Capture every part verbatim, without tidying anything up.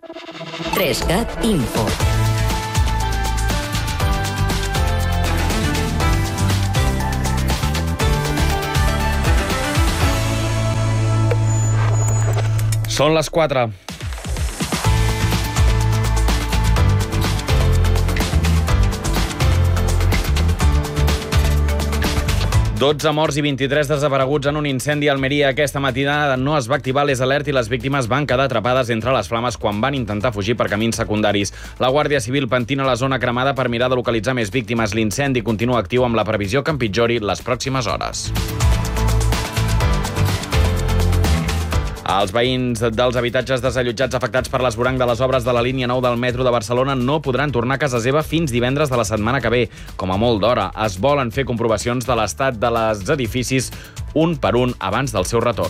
Trescat Info. Són les quatre. dotze morts i vint-i-tres desapareguts en un incendi a Almeria. Aquesta matinada no es va activar l'Es Alert i les víctimes van quedar atrapades entre les flames quan van intentar fugir per camins secundaris. La Guàrdia Civil pentina la zona cremada per mirar de localitzar més víctimes. L'incendi continua actiu amb la previsió que empitjori les pròximes hores. Els veïns dels habitatges desallotjats afectats per l'esvoranc de les obres de la línia nou del metro de Barcelona no podran tornar a casa seva fins divendres de la setmana que ve. Com a molt d'hora, es volen fer comprovacions de l'estat dels edificis un per un abans del seu retorn.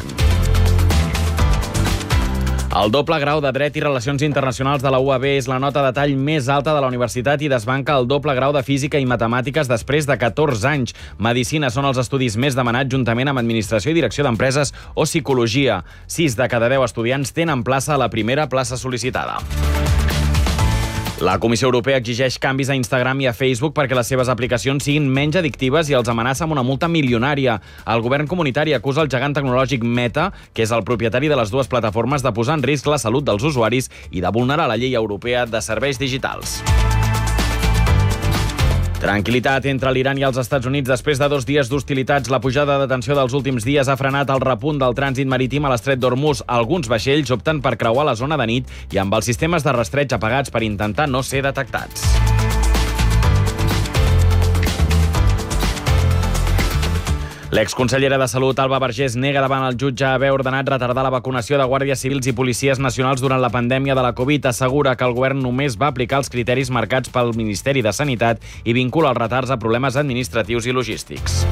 El doble grau de Dret i Relacions Internacionals de la U A B és la nota de tall més alta de la universitat i desbanca el doble grau de Física i Matemàtiques després de catorze anys. Medicina són els estudis més demanats juntament amb Administració i Direcció d'Empreses o Psicologia. sis de cada deu estudiants tenen plaça a la primera plaça sol·licitada. La Comissió Europea exigeix canvis a Instagram i a Facebook perquè les seves aplicacions siguin menys addictives i els amenaça amb una multa milionària. El govern comunitari acusa el gegant tecnològic Meta, que és el propietari de les dues plataformes, de posar en risc la salut dels usuaris i de vulnerar la llei europea de serveis digitals. Tranquil·litat entre l'Iran i els Estats Units després de dos dies d'hostilitats. La pujada de tensió dels últims dies ha frenat el repunt del trànsit marítim a l'estret d'Hormuz. Alguns vaixells opten per creuar la zona de nit i amb els sistemes de rastreig apagats per intentar no ser detectats. L'exconsellera de Salut, Alba Vergés, nega davant el jutge haver ordenat retardar la vacunació de guàrdies civils i policies nacionals durant la pandèmia de la Covid. Assegura que el govern només va aplicar els criteris marcats pel Ministeri de Sanitat i vincula els retards a problemes administratius i logístics.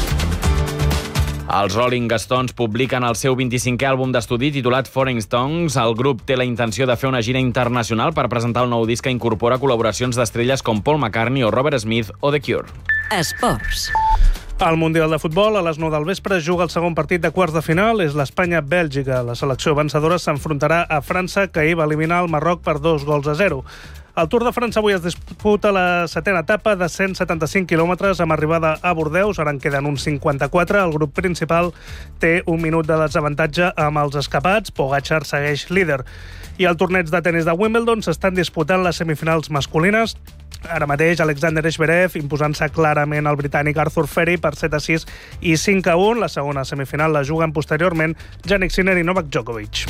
Els Rolling Stones publiquen el seu vint-i-cinquè àlbum d'estudi titulat Foreign Songs. El grup té la intenció de fer una gira internacional per presentar el nou disc que incorpora col·laboracions d'estrelles com Paul McCartney o Robert Smith o The Cure. Esports. Al Mundial de Futbol, a les nou del vespre, juga el segon partit de quarts de final. És l'Espanya-Bèlgica. La selecció vencedora s'enfrontarà a França, que ahir va eliminar el Marroc per dos gols a zero. El Tour de França avui es disputa la setena etapa de cent setanta-cinc quilòmetres amb arribada a Bordeus. Ara en queden uns cinquanta-quatre. El grup principal té un minut de desavantatge amb els escapats. Pogačar segueix líder. I al torneig de tenis de Wimbledon s'estan disputant les semifinals masculines. Ara mateix, Alexander Zverev imposant-se clarament al britànic Arthur Ferry per set a sis i cinc a un. La segona semifinal la juguen posteriorment Jannik Sinner i Novak Djokovic.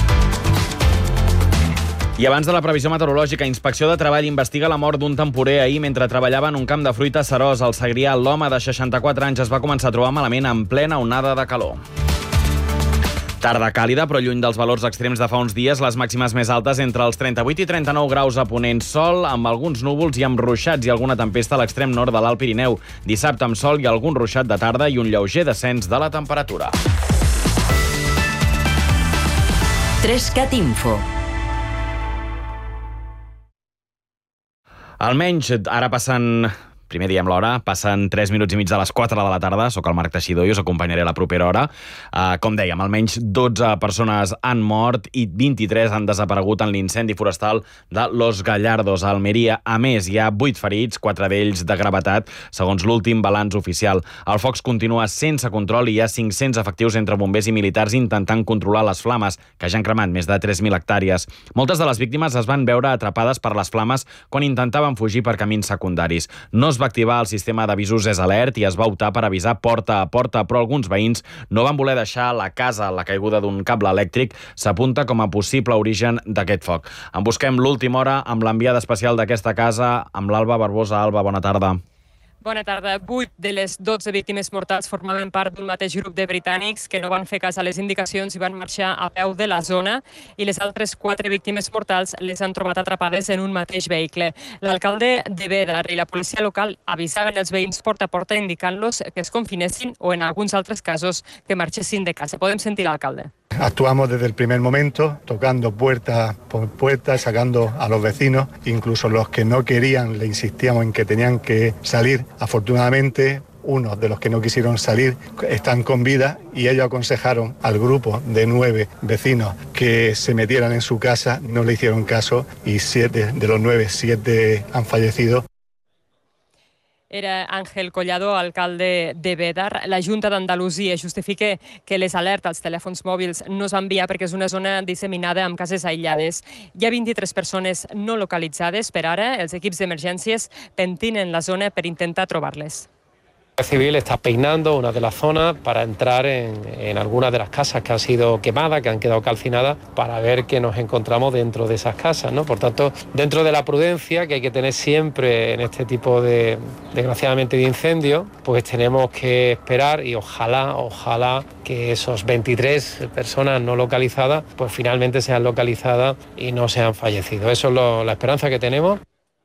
I abans de la previsió meteorològica, Inspecció de Treball investiga la mort d'un temporer ahir mentre treballava en un camp de fruita a Seròs. Al Segrià, l'home de seixanta-quatre anys es va començar a trobar malament en plena onada de calor. Tarda càlida, però lluny dels valors extrems de fa uns dies, les màximes més altes entre els trenta-vuit i trenta-nou graus a Ponent. Sol, amb alguns núvols i amb ruixats i alguna tempesta a l'extrem nord de l'Alt Pirineu. Dissabte amb sol i algun ruixat de tarda i un lleuger descens de la temperatura. Trescat Info. Almenys, ara passen... Primer diem l'hora, passen tres minuts i mig de les quatre de la tarda. Soc el Marc Teixidor i us acompanyaré a la propera hora. Uh, com dèiem, almenys dotze persones han mort i vint-i-tres han desaparegut en l'incendi forestal de Los Gallardos, a Almeria. A més, hi ha vuit ferits, quatre d'ells de gravetat, segons l'últim balanç oficial. El foc continua sense control i hi ha cinc-cents efectius entre bombers i militars intentant controlar les flames, que ja han cremat més de tres mil hectàrees. Moltes de les víctimes es van veure atrapades per les flames quan intentaven fugir per camins secundaris. No es va activar el sistema d'avisos Es Alert i es va optar per avisar porta a porta, però alguns veïns no van voler deixar la casa. La caiguda d'un cable elèctric s'apunta com a possible origen d'aquest foc. En busquem l'última hora amb l'enviada especial d'aquesta casa, amb l'Alba Barbosa. Alba, bona tarda. Bona tarda. Vuit de les dotze víctimes mortals formaven part d'un mateix grup de britànics que no van fer cas a les indicacions i van marxar a peu de la zona, i les altres quatre víctimes mortals les han trobat atrapades en un mateix vehicle. L'alcalde de Bédar i la policia local avisaven els veïns porta a porta indicant-los que es confinessin o, en alguns altres casos, que marxessin de casa. Podem sentir l'alcalde. Actuamos desde el primer momento, tocando puerta por puerta, sacando a los vecinos, incluso los que no querían, le insistíamos en que tenían que salir. Afortunadamente, uno de los que no quisieron salir están con vida y ellos aconsejaron al grupo de nueve vecinos que se metieran en su casa, no le hicieron caso y siete de los nueve, siete han fallecido. Era Ángel Collado, alcalde de Bédar. La Junta d'Andalusia justifica que les alertes als telèfons mòbils no es van enviar perquè és una zona disseminada amb cases aïllades. Hi ha vint-i-tres persones no localitzades. Per ara, els equips d'emergències pentinen la zona per intentar trobar-les. La Guardia Civil está peinando una de las zonas para entrar en, en algunas de las casas que han sido quemadas, que han quedado calcinadas, para ver qué nos encontramos dentro de esas casas, ¿no? Por tanto, dentro de la prudencia que hay que tener siempre en este tipo de, desgraciadamente, de incendios, pues tenemos que esperar y ojalá, ojalá que esos veintitrés personas no localizadas, pues finalmente sean localizadas y no sean fallecido. Eso es lo, la esperanza que tenemos.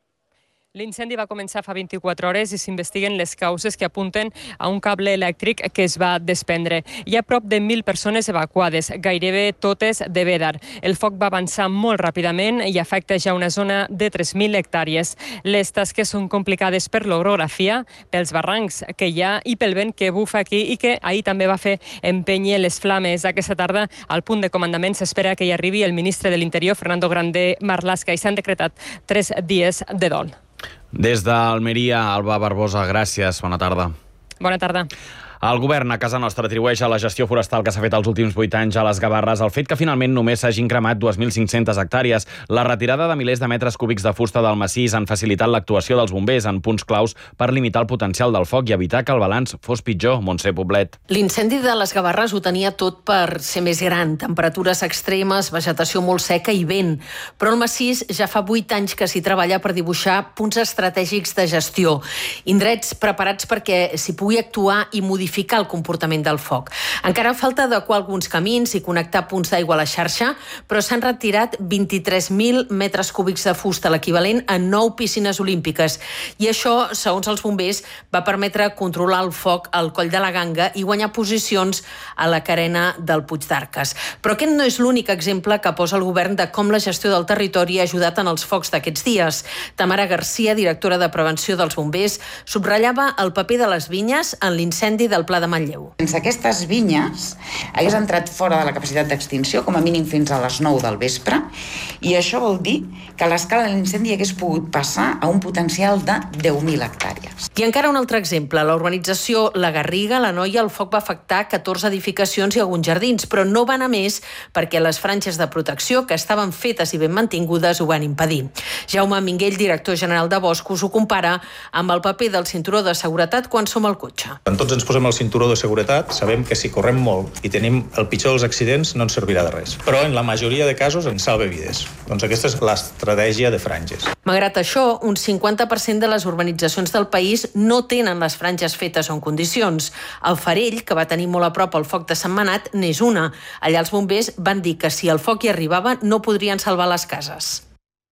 L'incendi va començar fa vint-i-quatre hores i s'investiguen les causes que apunten a un cable elèctric que es va desprendre. Hi ha prop de mil persones evacuades, gairebé totes de Bédar. El foc va avançar molt ràpidament i afecta ja una zona de tres mil hectàrees. Les tasques són complicades per l'orografia, pels barrancs que hi ha i pel vent que bufa aquí i que ahir també va fer empènyer les flames. Aquesta tarda, al punt de comandament, s'espera que hi arribi el ministre de l'Interior, Fernando Grande Marlaska, i s'han decretat tres dies de dol. Des d'Almeria, Alba Barbosa, gràcies. Bona tarda. Bona tarda. El govern a casa nostra atribueix a la gestió forestal que s'ha fet els últims vuit anys a les Gavarres el fet que finalment només s'hagin cremat dos mil cinc-centes hectàrees. La retirada de milers de metres cúbics de fusta del massís han facilitat l'actuació dels bombers en punts claus per limitar el potencial del foc i evitar que el balanç fos pitjor. Montse Poblet. L'incendi de les Gavarres ho tenia tot per ser més gran. Temperatures extremes, vegetació molt seca i vent. Però el massís ja fa vuit anys que s'hi treballa per dibuixar punts estratègics de gestió. Indrets preparats perquè s'hi pugui actuar i modificar el comportament del foc. Encara falta adequar alguns camins i connectar punts d'aigua a la xarxa, però s'han retirat vint-i-tres mil metres cúbics de fusta, l'equivalent a nou piscines olímpiques. I això, segons els bombers, va permetre controlar el foc al Coll de la Ganga i guanyar posicions a la carena del Puig d'Arques. Però aquest no és l'únic exemple que posa el govern de com la gestió del territori ha ajudat en els focs d'aquests dies. Tamara Garcia, directora de Prevenció dels Bombers, subratllava el paper de les vinyes en l'incendi del Pla de Manlleu. Sense aquestes vinyes hagués entrat fora de la capacitat d'extinció, com a mínim fins a les nou del vespre, i això vol dir que l'escala de l'incendi hagués pogut passar a un potencial de deu mil hectàrees. I encara un altre exemple, la urbanització La Garriga, la Noia, el foc va afectar catorze edificacions i alguns jardins, però no va anar més perquè les franges de protecció, que estaven fetes i ben mantingudes, ho van impedir. Jaume Minguell, director general de Boscos, ho compara amb el paper del cinturó de seguretat quan som al cotxe. Quan tots ens posem el cinturó de seguretat, sabem que si correm molt i tenim el pitjor dels accidents, no ens servirà de res. Però en la majoria de casos ens salva vides. Doncs aquesta és l'estratègia de franges. Malgrat això, un cinquanta per cent de les urbanitzacions del país no tenen les franges fetes o en condicions. El Farell, que va tenir molt a prop el foc de Sentmenat, n'és una. Allà els bombers van dir que si el foc hi arribava no podrien salvar les cases.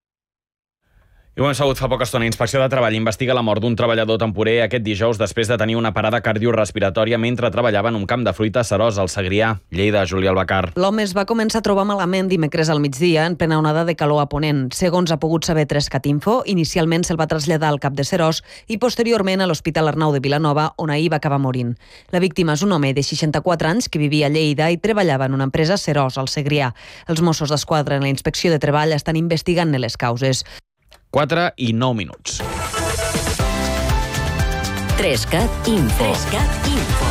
I ho hem sabut fa poca estona. Inspecció de Treball investiga la mort d'un treballador temporer aquest dijous després de tenir una parada cardiorespiratòria mentre treballava en un camp de fruita a Seròs, al Segrià. Lleida, Júlia Albacar. L'home es va començar a trobar malament dimecres al migdia en plena onada de calor a Ponent. Segons ha pogut saber Trescatinfo, inicialment se'l va traslladar al cap de Seròs i posteriorment a l'Hospital Arnau de Vilanova, on ahir va acabar morint. La víctima és un home de seixanta-quatre anys que vivia a Lleida i treballava en una empresa a Seròs, al Segrià. Els Mossos d'Esquadra en la Inspecció de Treball estan investigant-ne les causes. quatre i nou minuts. Trescat Info. Trescat Info.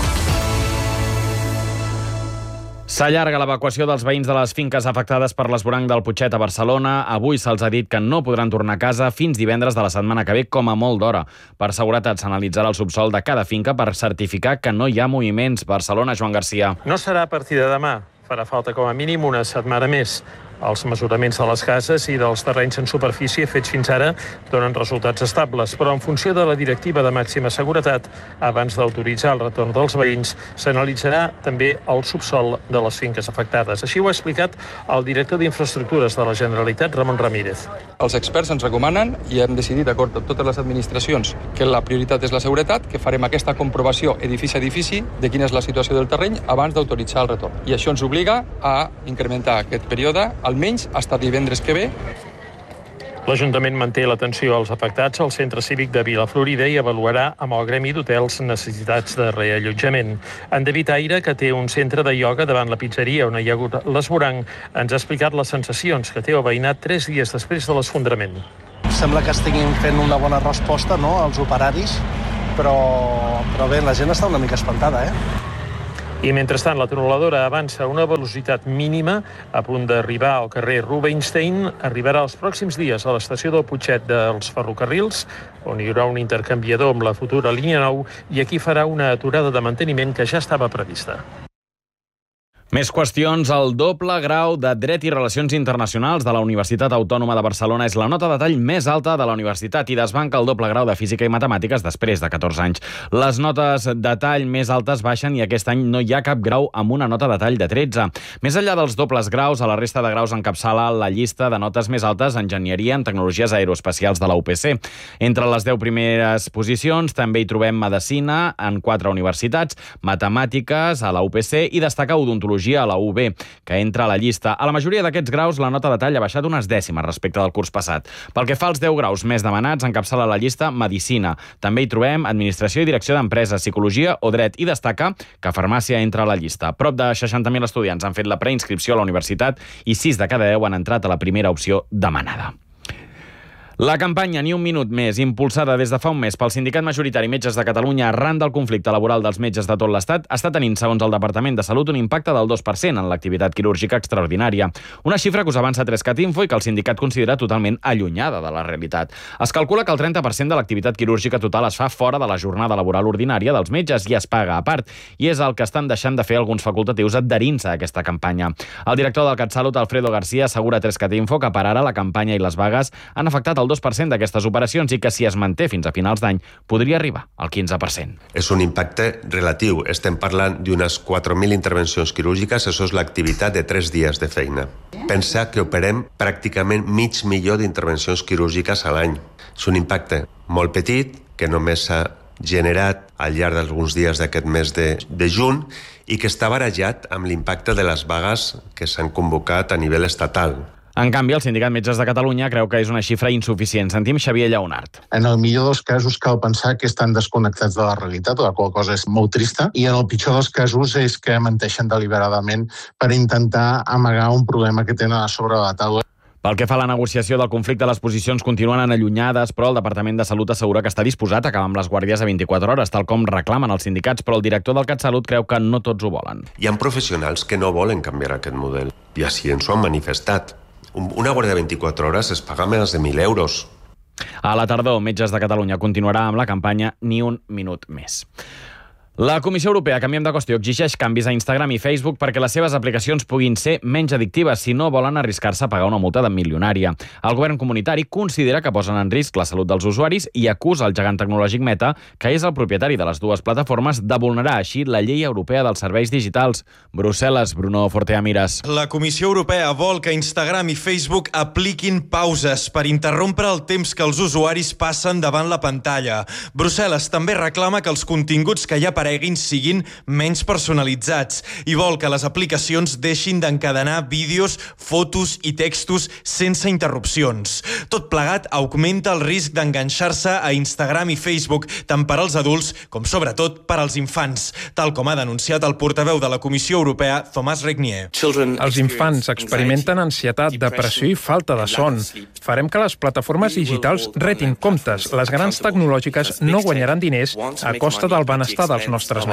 S'allarga l'evacuació dels veïns de les finques afectades per l'esvoranc del Putxet a Barcelona. Avui se'ls ha dit que no podran tornar a casa fins divendres de la setmana que ve, com a molt d'hora. Per seguretat s'analitzarà el subsol de cada finca per certificar que no hi ha moviments. Barcelona, Joan Garcia. No serà a partir de demà. Farà falta com a mínim una setmana més. Els mesuraments de les cases i dels terrenys en superfície fets fins ara donen resultats estables, però en funció de la directiva de màxima seguretat, abans d'autoritzar el retorn dels veïns, s'analitzarà també el subsol de les finques afectades. Així ho ha explicat el director d'Infraestructures de la Generalitat, Ramon Ramírez. Els experts ens recomanen, i hem decidit d'acord amb totes les administracions, que la prioritat és la seguretat, que farem aquesta comprovació edifici a edifici de quina és la situació del terreny abans d'autoritzar el retorn. I això ens obliga a incrementar aquest període almenys fins divendres que ve. L'Ajuntament manté l'atenció als afectats al Centre Cívic de Vilaflorida i avaluarà amb el Gremi d'Hotels necessitats de reallotjament. En David Aire, que té un centre de ioga davant la pizzeria on hi ha hagut l'esvoranc, ens ha explicat les sensacions que té el veïnat tres dies després de l'esfondrament. Sembla que estiguin fent una bona resposta, no?, als operaris, però, però bé, la gent està una mica espantada, eh? I mentrestant, la tuneladora avança a una velocitat mínima a punt d'arribar al carrer Rubinstein. Arribarà els pròxims dies a l'estació del Putxet dels Ferrocarrils, on hi haurà un intercanviador amb la futura línia nou, i aquí farà una aturada de manteniment que ja estava prevista. Més qüestions. El doble grau de Dret i Relacions Internacionals de la Universitat Autònoma de Barcelona és la nota de tall més alta de la universitat i desbanca el doble grau de Física i Matemàtiques després de catorze anys. Les notes de tall més altes baixen i aquest any no hi ha cap grau amb una nota de tall de tretze. Més enllà dels dobles graus, a la resta de graus encapçala la llista de notes més altes Enginyeria en Tecnologies Aeroespacials de la U P C. Entre les deu primeres posicions també hi trobem Medicina en quatre universitats, Matemàtiques a la U P C i destaca Odontologia a la U B, que entra a la llista. A la majoria d'aquests graus, la nota de tall ha baixat unes dècimes respecte del curs passat. Pel que fa als deu graus més demanats, encapçala la llista Medicina. També hi trobem Administració i Direcció d'Empreses, Psicologia o Dret, i destaca que Farmàcia entra a la llista. Prop de seixanta mil estudiants han fet la preinscripció a la universitat i sis de cada deu han entrat a la primera opció demanada. La campanya Ni un minut més, impulsada des de fa un mes pel Sindicat Majoritari Metges de Catalunya arran del conflicte laboral dels metges de tot l'Estat, està tenint, segons el Departament de Salut, un impacte del dos per cent en l'activitat quirúrgica extraordinària. Una xifra que us avança Trescat Info i que el sindicat considera totalment allunyada de la realitat. Es calcula que el trenta per cent de l'activitat quirúrgica total es fa fora de la jornada laboral ordinària dels metges i es paga a part, i és el que estan deixant de fer alguns facultatius adherint-se a aquesta campanya. El director del CatSalut, Alfredo García, assegura a Trescat Info que per ara la campanya i les vagues han afectat el dos per cent d'aquestes operacions i que si es manté fins a finals d'any podria arribar al quinze per cent. És un impacte relatiu. Estem parlant d'unes quatre mil intervencions quirúrgiques, això és l'activitat de tres dies de feina. Pensa que operem pràcticament mig milió d'intervencions quirúrgiques a l'any. És un impacte molt petit que només s'ha generat al llarg d'alguns dies d'aquest mes de, de juny i que està barrejat amb l'impacte de les vagues que s'han convocat a nivell estatal. En canvi, el Sindicat Metges de Catalunya creu que és una xifra insuficient. Sentim Xavier Lleonart. En el millor dels casos cal pensar que estan desconnectats de la realitat, la qual cosa és molt trista, i en el pitjor dels casos és que menteixen deliberadament per intentar amagar un problema que tenen a sobre la taula. Pel que fa a la negociació del conflicte, les posicions continuen allunyades, però el Departament de Salut assegura que està disposat a acabar amb les guàrdies a vint-i-quatre hores, tal com reclamen els sindicats, però el director del CatSalut creu que no tots ho volen. Hi ha professionals que no volen canviar aquest model, i així ens ho han manifestat. Una guàrdia de vint-i-quatre hores es paga més de mil euros. A la tardor, Metges de Catalunya continuarà amb la campanya Ni un minut més. La Comissió Europea, canviem de qüestió, exigeix canvis a Instagram i Facebook perquè les seves aplicacions puguin ser menys addictives si no volen arriscar-se a pagar una multa de milionària. El govern comunitari considera que posen en risc la salut dels usuaris i acusa el gegant tecnològic Meta, que és el propietari de les dues plataformes, de vulnerar així la llei europea dels serveis digitals. Brussel·les, Bruno Fortea Miras. La Comissió Europea vol que Instagram i Facebook apliquin pauses per interrompre el temps que els usuaris passen davant la pantalla. Brussel·les també reclama que els continguts que hi ha per siguin menys personalitzats i vol que les aplicacions deixin d'encadenar vídeos, fotos i textos sense interrupcions. Tot plegat augmenta el risc d'enganxar-se a Instagram i Facebook, tant per als adults com sobretot per als infants, tal com ha denunciat el portaveu de la Comissió Europea, Thomas Regnier. Els infants experimenten ansietat, depressió i falta de son. Farem que les plataformes digitals retin comptes. Les grans tecnològiques no guanyaran diners a costa del benestar dels nostres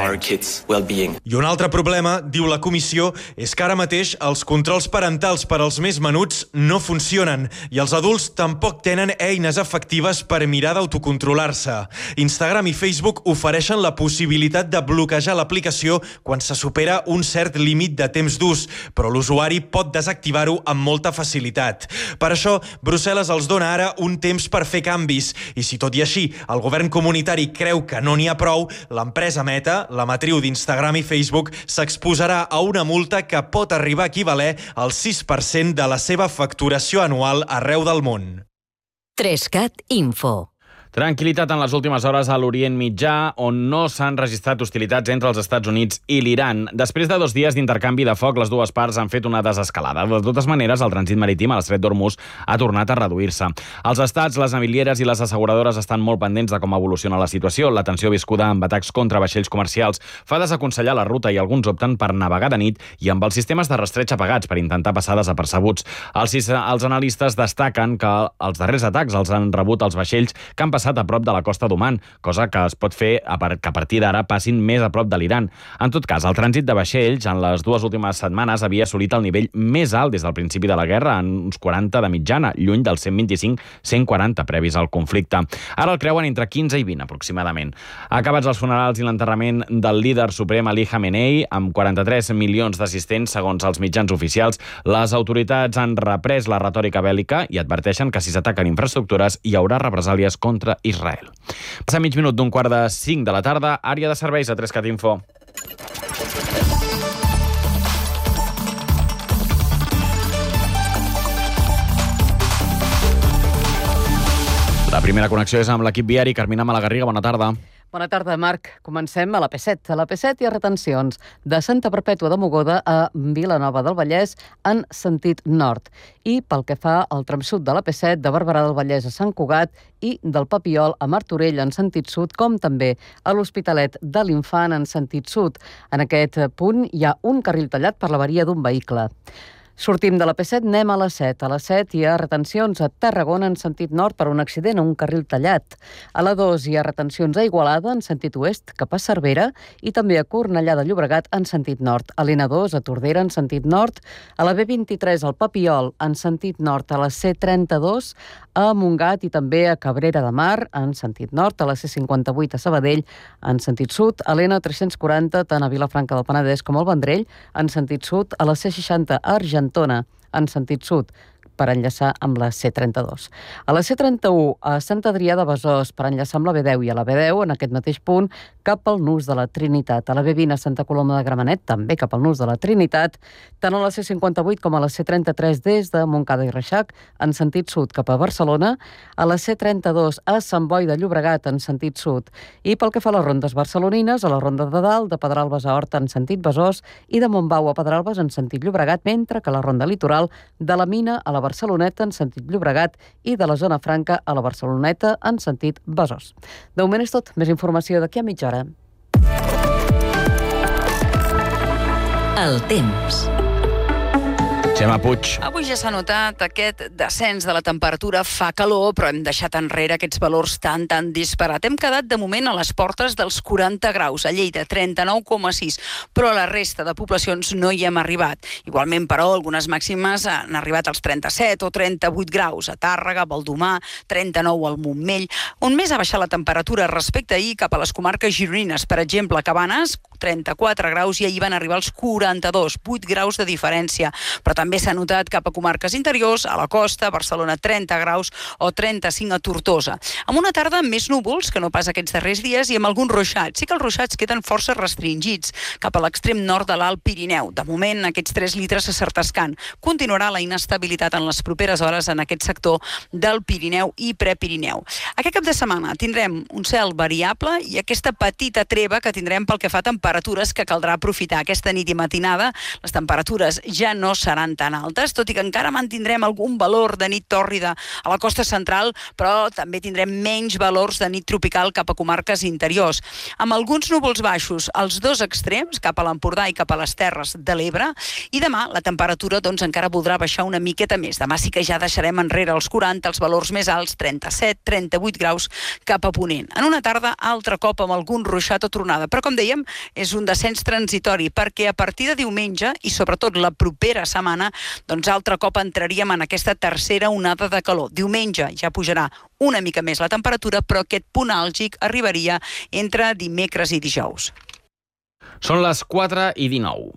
I un altre problema, diu la comissió, és que ara mateix els controls parentals per als més menuts no funcionen i els adults tampoc tenen eines efectives per mirar d'autocontrolar-se. Instagram i Facebook ofereixen la possibilitat de bloquejar l'aplicació quan se supera un cert límit de temps d'ús, però l'usuari pot desactivar-ho amb molta facilitat. Per això, Brussel·les els dona ara un temps per fer canvis i si tot i així el govern comunitari creu que no n'hi ha prou, l'empresa Meta, la matriu d'Instagram i Facebook, s'exposarà a una multa que pot arribar a equivaler al sis per cent de la seva facturació anual arreu del món. Trescat Info. Tranquil·litat en les últimes hores a l'Orient Mitjà, on no s'han registrat hostilitats entre els Estats Units i l'Iran. Després de dos dies d'intercanvi de foc, les dues parts han fet una desescalada. De totes maneres, el trànsit marítim a l'estret d'Hormuz ha tornat a reduir-se. Els estats, les navilieres i les asseguradores estan molt pendents de com evoluciona la situació. La tensió viscuda amb atacs contra vaixells comercials fa desaconsellar la ruta i alguns opten per navegar de nit i amb els sistemes de rastreig apagats per intentar passar desapercebuts. Els, els analistes destaquen que els darrers atacs els han rebut els vaixells que han passat a prop de la costa d'Oman, cosa que es pot fer que a partir d'ara passin més a prop de l'Iran. En tot cas, el trànsit de vaixells en les dues últimes setmanes havia assolit el nivell més alt des del principi de la guerra, en uns quaranta de mitjana, lluny dels cent vint-i-cinc a cent quaranta previs al conflicte. Ara el creuen entre quinze i vint, aproximadament. Acabats els funerals i l'enterrament del líder suprem Ali Khamenei, amb quaranta-tres milions d'assistents, segons els mitjans oficials, les autoritats han reprès la retòrica bèl·lica i adverteixen que si s'ataquen infraestructures hi haurà represàlies contra Israel. Passa mig minut d'un quart de cinc de la tarda, àrea de serveis a tres cat info. La primera connexió és amb l'equip viari. Carmina Malagarriga, bona tarda. Bona tarda, Marc. Comencem a la P set. A la P set hi ha retencions de Santa Perpètua de Mogoda a Vilanova del Vallès en sentit nord. I pel que fa al tram sud de la P set, de Barberà del Vallès a Sant Cugat i del Papiol a Martorell en sentit sud, com també a l'Hospitalet de l'Infant en sentit sud. En aquest punt hi ha un carril tallat per l'avaria d'un vehicle. Sortim de la P set, anem a la set. A la set hi ha retencions a Tarragona en sentit nord per un accident a un carril tallat. A la dos hi ha retencions a Igualada en sentit oest cap a Cervera i també a Cornellà de Llobregat en sentit nord. A l'N dos a Tordera en sentit nord. A la B vint-i-tres al Papiol en sentit nord. A la C trenta-dos a Montgat i també a Cabrera de Mar en sentit nord. A la C cinquanta-vuit a Sabadell en sentit sud. A l'N tres-cents quaranta tant a Vilafranca del Penedès com al Vendrell en sentit sud. A la C seixanta a Argentona en sentit sud per enllaçar amb la C trenta-dos. A la C trenta-u a Sant Adrià de Besòs per enllaçar amb la B deu i a la B deu en aquest mateix punt cap al nus de la Trinitat. A la B vint a Santa Coloma de Gramenet també cap al nus de la Trinitat. Tant a la C cinquanta-vuit com a la C trenta-tres des de Montcada i Reixac en sentit sud cap a Barcelona. A la C trenta-dos a Sant Boi de Llobregat en sentit sud. I pel que fa a les rondes barcelonines, a la ronda de Dalt de Pedralbes a Horta en sentit Besòs i de Montbau a Pedralbes en sentit Llobregat, mentre que la ronda litoral de la Mina a la Barceloneta en sentit Llobregat i de la Zona Franca a la Barceloneta en sentit Besòs. De moment és tot. Més informació d'aquí a mitja hora. El temps. Gemma Puig. Avui ja s'ha notat aquest descens de la temperatura, fa calor, però hem deixat enrere aquests valors tan, tan disparat. Hem quedat de moment a les portes dels quaranta graus, a Lleida trenta-nou coma sis, però a la resta de poblacions no hi hem arribat. Igualment, però, algunes màximes han arribat als trenta-set o trenta-vuit graus, a Tàrrega, Baldomà, trenta-nou al Montmell, on més ha baixat la temperatura respecte a ahir cap a les comarques gironines. Per exemple, a Cabanes, trenta-quatre graus i ahir van arribar als quaranta-dos, vuit graus de diferència, però també També s'ha notat cap a comarques interiors, a la costa, Barcelona trenta graus o trenta-cinc a Tortosa. Amb una tarda amb més núvols que no pas aquests darrers dies i amb alguns ruixats. Sí que els ruixats queden força restringits cap a l'extrem nord de l'Alt Pirineu. De moment, aquests tres litres s'assertascant. Continuarà la inestabilitat en les properes hores en aquest sector del Pirineu i Prepirineu. Aquest cap de setmana tindrem un cel variable i aquesta petita treva que tindrem pel que fa a temperatures que caldrà aprofitar. Aquesta nit i matinada les temperatures ja no seran tan altes, tot i que encara mantindrem algun valor de nit tòrrida a la costa central, però també tindrem menys valors de nit tropical cap a comarques interiors. Amb alguns núvols baixos als dos extrems, cap a l'Empordà i cap a les Terres de l'Ebre, i demà la temperatura doncs encara voldrà baixar una miqueta més. Demà sí que ja deixarem enrere els quaranta, els valors més alts, trenta-set, trenta-vuit graus cap a ponent. En una tarda, altre cop amb algun ruixat o tronada, però com dèiem, és un descens transitori, perquè a partir de diumenge i sobretot la propera setmana doncs altre cop entraríem en aquesta tercera onada de calor. Diumenge ja pujarà una mica més la temperatura, però aquest punt àlgic arribaria entre dimecres i dijous. Són les quatre i dinou.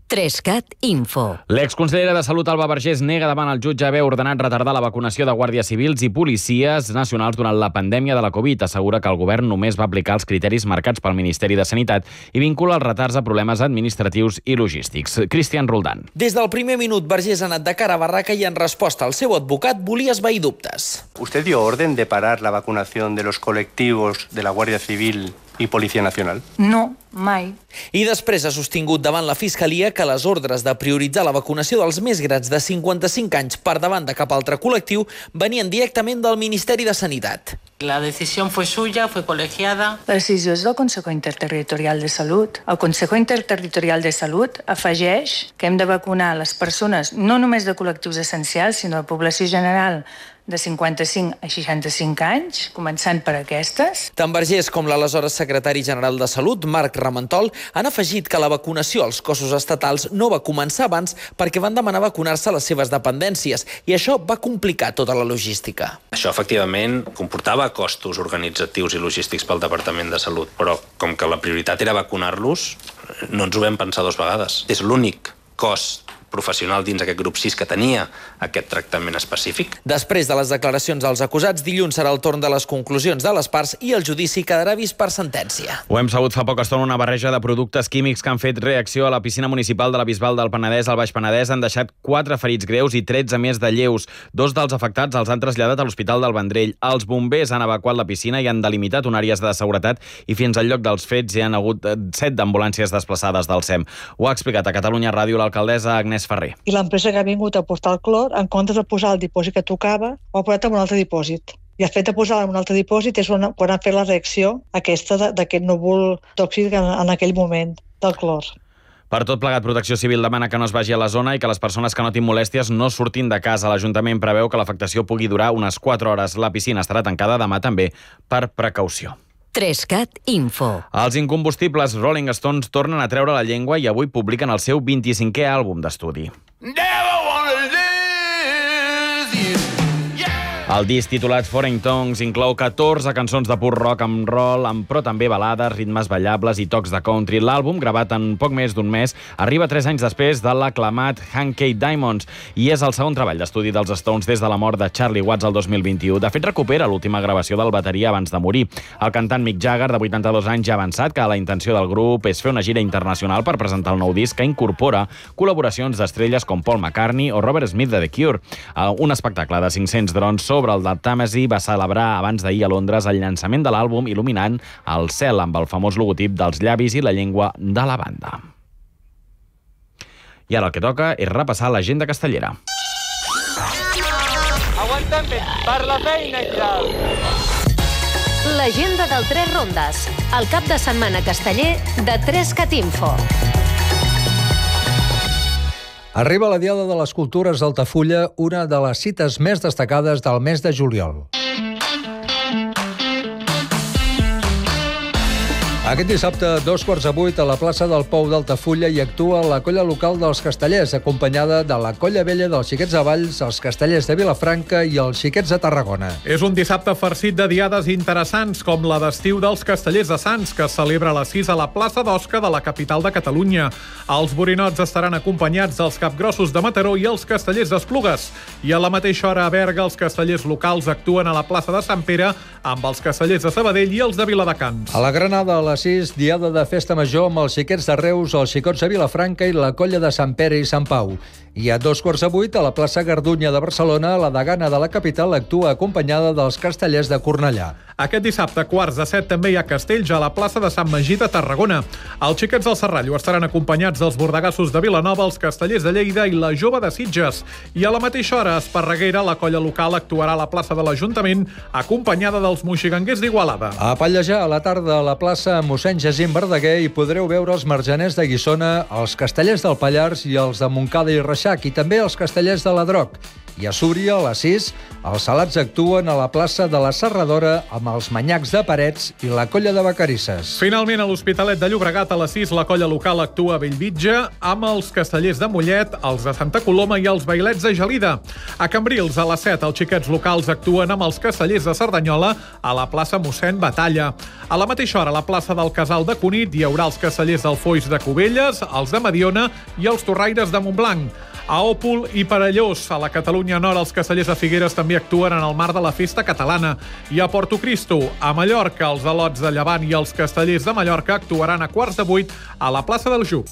Trescat Info. L'exconsellera de Salut, Alba Vergés, nega davant el jutge haver ordenat retardar la vacunació de guàrdies civils i policies nacionals durant la pandèmia de la Covid. Assegura que el govern només va aplicar els criteris marcats pel Ministeri de Sanitat i vincula els retards a problemes administratius i logístics. Cristian Roldán. Des del primer minut, Vergés ha anat de cara a barraca i en resposta al seu advocat volia esvair dubtes. ¿Usted dio orden de parar la vacunación de los colectivos de la Guardia Civil i Policia Nacional? No, mai. I després ha sostingut davant la Fiscalia que les ordres de prioritzar la vacunació dels més grans de cinquanta-cinc anys per davant de cap altre col·lectiu venien directament del Ministeri de Sanitat. La decisió fue suya, fue colegiada. La decisió és del Consejo Interterritorial de Salut. El Consejo Interterritorial de Salut afegeix que hem de vacunar les persones no només de col·lectius essencials, sinó de població general de cinquanta-cinc a seixanta-cinc anys, començant per aquestes. Tant Vergés com l'aleshores secretari general de Salut, Marc Ramentol, han afegit que la vacunació als cossos estatals no va començar abans perquè van demanar vacunar-se a les seves dependències i això va complicar tota la logística. Això, efectivament, comportava costos organitzatius i logístics pel Departament de Salut, però com que la prioritat era vacunar-los, no ens ho vam pensar dues vegades. És l'únic cos professional dins aquest grup sis que tenia aquest tractament específic. Després de les declaracions als acusats, dilluns serà el torn de les conclusions de les parts i el judici quedarà vist per sentència. Ho hem sabut fa poca estona, una barreja de productes químics que han fet reacció a la piscina municipal de la Bisbal del Penedès al Baix Penedès han deixat quatre ferits greus i tretze més de lleus. Dos dels afectats els han traslladat a l'Hospital del Vendrell. Els bombers han evacuat la piscina i han delimitat una àrees de seguretat i fins al lloc dels fets hi han hagut set d'ambulàncies desplaçades del S E M. Ho ha explicat a Catalunya Ràdio l'alcaldessa Agnès Ferrer. I l'empresa que ha vingut a portar el clor, en comptes de posar el dipòsit que tocava, ho ha posat en un altre dipòsit. I el fet de posar en un altre dipòsit és quan han fet la reacció aquesta d'aquest núvol tòxic en aquell moment del clor. Per tot plegat, Protecció Civil demana que no es vagi a la zona i que les persones que notin molèsties no surtin de casa. L'Ajuntament preveu que l'afectació pugui durar unes quatre hores. La piscina estarà tancada demà també per precaució. Trescat Info. Els incombustibles Rolling Stones tornen a treure la llengua i avui publiquen el seu vint-i-cinquè àlbum d'estudi. El disc titulat Foreign Tongues inclou catorze cançons de pur rock and roll, amb, però també balades, ritmes ballables i tocs de country. L'àlbum, gravat en poc més d'un mes, arriba tres anys després de l'aclamat Hanky Diamonds i és el segon treball d'estudi dels Stones des de la mort de Charlie Watts el dos mil vint-i-u. De fet, recupera l'última gravació del bateria abans de morir. El cantant Mick Jagger, de vuitanta-dos anys, ja ha avançat que la intenció del grup és fer una gira internacional per presentar el nou disc que incorpora col·laboracions d'estrelles com Paul McCartney o Robert Smith de The Cure. Un espectacle de cinc-cents drons sobre el del Tàmesi va celebrar abans d'ahir a Londres el llançament de l'àlbum il·luminant el cel amb el famós logotip dels llavis i la llengua de la banda. I ara el que toca és repassar l'agenda castellera. Aguanta'm bé, per la feina i tal. L'agenda del Tres Rondes, el cap de setmana casteller de Trescat Info. Arriba la Diada de les Cultures d'Altafulla, una de les cites més destacades del mes de juliol. Aquest dissabte, a dos quarts de vuit, a la plaça del Pou d'Altafulla hi actua la colla local dels Castellers, acompanyada de la colla vella dels Xiquets de Valls, els Castellers de Vilafranca i els Xiquets de Tarragona. És un dissabte farcit de diades interessants, com la d'estiu dels Castellers de Sants, que es celebra a les sis a la plaça d'Osca de la capital de Catalunya. Els borinots estaran acompanyats dels capgrossos de Mataró i els Castellers d'Esplugues. I a la mateixa hora a Berga, els castellers locals actuen a la plaça de Sant Pere amb els Castellers de Sabadell i els de Viladecans. A la Granada, a les sis, diada de festa major amb els Xiquets de Reus, els Xicots de Vilafranca i la colla de Sant Pere i Sant Pau. I a dos quarts de vuit, a la plaça Gardunya de Barcelona, la degana de la capital actua acompanyada dels Castellers de Cornellà. Aquest dissabte, quarts de set, també hi ha castells a la plaça de Sant Magí de Tarragona. Els Xiquets del Serrallo estaran acompanyats dels bordegassos de Vilanova, els Castellers de Lleida i la Jove de Sitges. I a la mateixa hora, a Esparreguera, la colla local actuarà a la plaça de l'Ajuntament, acompanyada dels moixiganguers d'Igualada. A Pallejà, a la tarda, a la plaça mossèn Jacint Verdaguer, hi podreu veure els marjaners de Guissona, els Castellers del Pallars i els de Montcada i Reixac, i també els Castellers de la Droc. I a Súria, a les sis, els salats actuen a la plaça de la Serradora amb els manyacs de Parets i la colla de Vacarisses. Finalment, a l'Hospitalet de Llobregat, a les sis, la colla local actua a Bellvitge amb els castellers de Mollet, els de Santa Coloma i els bailets de Gelida. A Cambrils, a les set, els xiquets locals actuen amb els castellers de Cerdanyola a la plaça Mossèn Batalla. A la mateixa hora, a la plaça del Casal de Cunit, hi haurà els castellers del Foix de Cubelles, els de Mediona i els torraires de Montblanc. A Òpol i Perellós, a la Catalunya Nord, els castellers de Figueres també actuen en el marc de la festa catalana. I a Porto Cristo, a Mallorca, els al·lots de Llevant i els castellers de Mallorca actuaran a quarts de vuit a la plaça del Jup.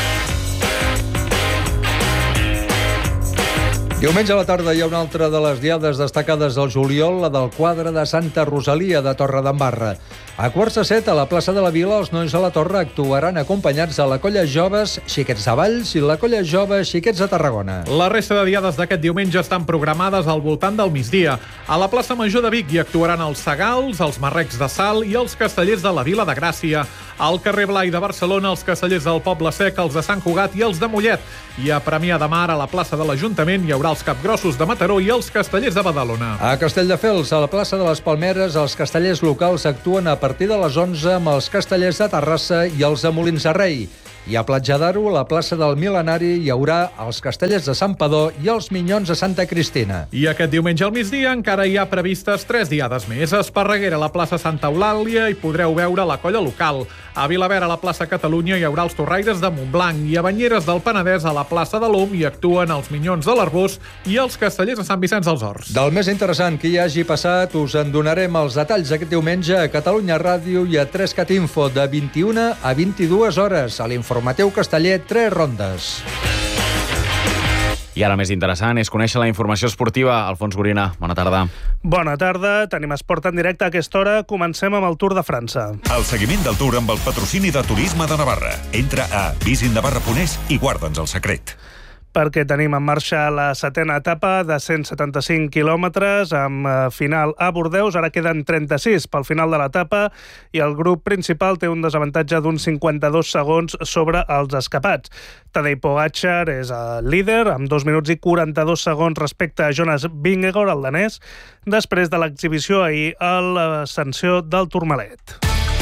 Diumenge a la tarda hi ha una altra de les diades destacades del juliol, la del quadre de Santa Rosalia de Torredembarra. A quarts de set, a la plaça de la Vila, els nois de la Torre actuaran acompanyats de la colla Joves Xiquets de Valls i la colla Jove Xiquets de Tarragona. La resta de diades d'aquest diumenge estan programades al voltant del migdia. A la plaça Major de Vic hi actuaran els Segals, els Marrecs de Sal i els castellers de la Vila de Gràcia. Al carrer Blai de Barcelona, els castellers del Poble Sec, els de Sant Cugat i els de Mollet. I a Premià de Mar, a la plaça de l'Ajuntament, hi haurà els Capgrossos de Mataró i els castellers de Badalona. A Castelldefels, a la plaça de les Palmeres, els castellers locals actuen a partir de les onze amb els castellers de Terrassa i els de Molins de Rei. I a Platja d'Aro, a la plaça del Mil·lenari, hi haurà els castellers de Sant Padó i els minyons de Santa Cristina. I aquest diumenge al migdia encara hi ha previstes tres diades més. A Esparreguera, a la plaça Santa Eulàlia, hi podreu veure la colla local. A Vilaverd, a la plaça Catalunya, hi haurà els torraires de Montblanc. I a Banyeres del Penedès, a la plaça de l'Om, hi actuen els minyons de l'Arbós i els castellers de Sant Vicenç dels Horts. Del més interessant que hi hagi passat, us en donarem els detalls aquest diumenge a Catalunya Ràdio i a tres cat info de vint-i-una a vint-i-dues hores. A l'informatiu casteller, tres rondes. I ara el més interessant és conèixer la informació esportiva. Alfons Gorina, bona tarda. Bona tarda, tenim esport en directe a aquesta hora. Comencem amb el Tour de França. El seguiment del Tour amb el patrocini de Turisme de Navarra. Entra a visinnavarra punt es i guarda'ns el secret. Perquè tenim en marxa la setena etapa de cent setanta-cinc quilòmetres amb final a Bordeus. Ara queden trenta-sis pel final de l'etapa i el grup principal té un desavantatge d'uns cinquanta-dos segons sobre els escapats. Tadej Pogačar és el líder amb dos minuts i quaranta-dos segons respecte a Jonas Vingegaard, el danès, després de l'exhibició ahir a l'ascensió del Tourmalet.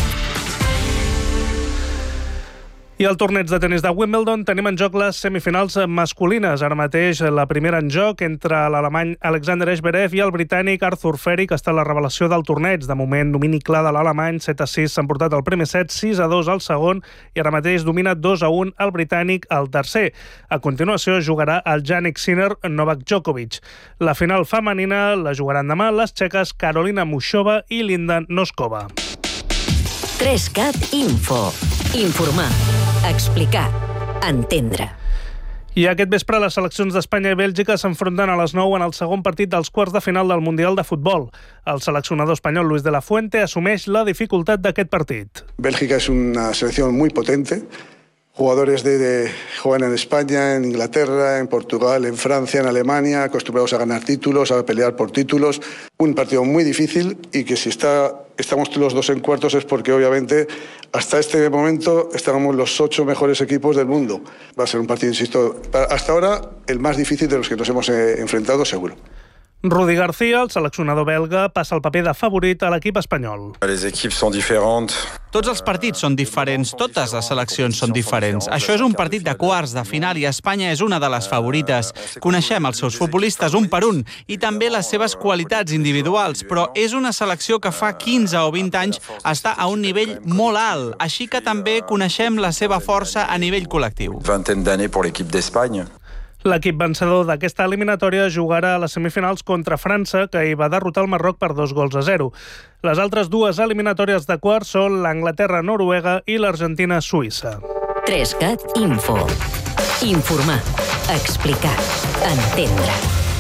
I al torneig de tenis de Wimbledon tenim en joc les semifinals masculines. Ara mateix la primera en joc entre l'alemany Alexander Zverev i el britànic Arthur Ferry, que està a la revelació del torneig. De moment, domini clar de l'alemany, set a sis s'han portat el primer set, sis a dos al segon, i ara mateix domina dos a un el britànic al tercer. A continuació jugarà el Jannik Sinner Novak Djokovic. La final femenina la jugaran demà les txeques Karolina Mušova i Linda Noskova. tres cat info. Informar, explicar, entendre. I aquest vespre les seleccions d'Espanya i Bèlgica s'enfronten a les nou en el segon partit dels quarts de final del Mundial de Futbol. El seleccionador espanyol Luis de la Fuente assumeix la dificultat d'aquest partit. Bélgica es una selección muy potente. Jugadores de, de juegan en España, en Inglaterra, en Portugal, en Francia, en Alemania, acostumbrados a ganar títulos, a pelear por títulos. Un partido muy difícil y que si está, estamos los dos en cuartos es porque obviamente hasta este momento estábamos los ocho mejores equipos del mundo. Va a ser un partido, insisto, hasta ahora el más difícil de los que nos hemos eh, enfrentado seguro. Rudi García, el seleccionador belga, passa el paper de favorit a l'equip espanyol. Les equipes són diferents. Tots els partits són diferents, totes les seleccions són diferents. Això és un partit de quarts de final i Espanya és una de les favorites. Coneixem els seus futbolistes un per un i també les seves qualitats individuals, però és una selecció que fa quinze o vint anys està a un nivell molt alt, així que també coneixem la seva força a nivell col·lectiu. Vingtaine d'années pour l'équipe d'Espagne. L'equip vencedor d'aquesta eliminatòria jugarà a les semifinals contra França, que hi va derrotar el Marroc per dos gols a zero. Les altres dues eliminatòries de quarts són l'Anglaterra-Noruega i l'Argentina-Suïssa. tres cat info. Informar, explicar, entendre.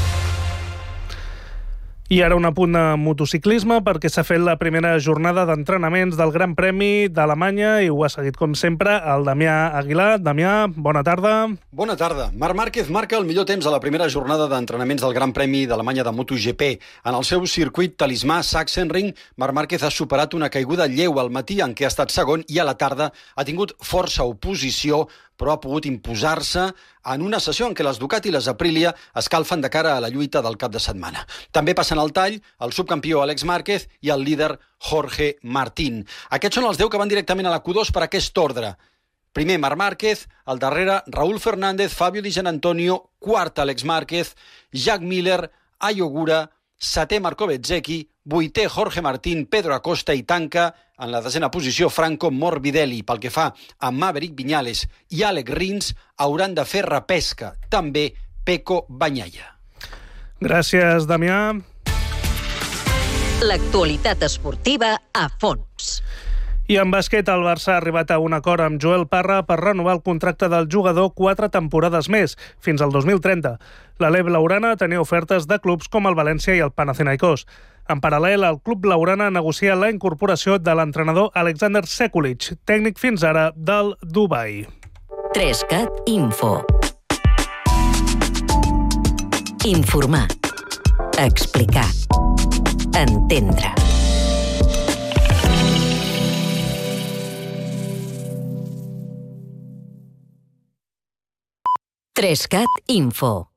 I ara un apunt de motociclisme, perquè s'ha fet la primera jornada d'entrenaments del Gran Premi d'Alemanya i ho ha seguit, com sempre, el Damià Aguilar. Damià, bona tarda. Bona tarda. Marc Márquez marca el millor temps a la primera jornada d'entrenaments del Gran Premi d'Alemanya de MotoGP. En el seu circuit talismà Sachsenring, Marc Márquez ha superat una caiguda lleu al matí en què ha estat segon i a la tarda ha tingut força oposició però ha pogut imposar-se en una sessió en què les Ducati i les Aprilia escalfen de cara a la lluita del cap de setmana. També passen al tall el subcampió Alex Márquez i el líder Jorge Martín. Aquests són els deu que van directament a la Q dos per aquest ordre. Primer Marc Márquez, al darrere Raúl Fernández, Fabio Di Gianantonio, quart Alex Márquez, Jack Miller, Ayo Gura, setè Marco Bezzecchi, vuitè Jorge Martín, Pedro Acosta i tanca en la desena posició Franco Morbidelli. Pel que fa a Maverick Viñales i Alex Rins, hauran de fer repesca. També Pecco Bagnaia. Gràcies, Damià. L'actualitat esportiva a fons. I en bàsquet, el Barça ha arribat a un acord amb Joel Parra per renovar el contracte del jugador quatre temporades més, fins al dos mil trenta. L'Alep Blaugrana tenia ofertes de clubs com el València i el Panathinaikos. En paral·lel, el club blaugrana negocia la incorporació de l'entrenador Alexander Sekulic, tècnic fins ara del Dubai. Trescat Info. Informar. Explicar. Entendre. Trescat Info.